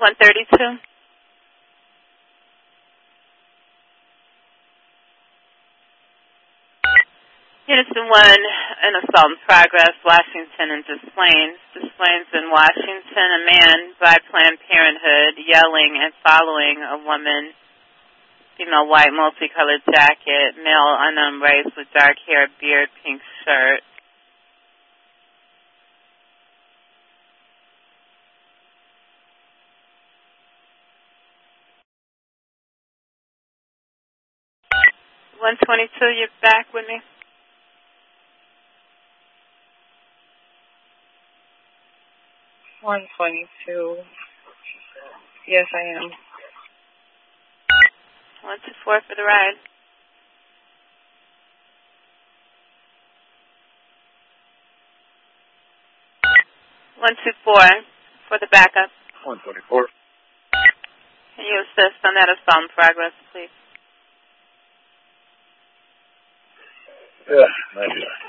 132. Unison 1, an assault in progress, Washington and Des Plaines. Des Plaines in Washington, a man by Planned Parenthood yelling and following a woman, female white, multicolored jacket, male unknown race with dark hair, beard, pink shirt. .122, you're back with me? .122. Yes, I am. 124 for the ride. 124 for the backup. 124. Can you assist on that assault in progress, please? Yeah, maybe.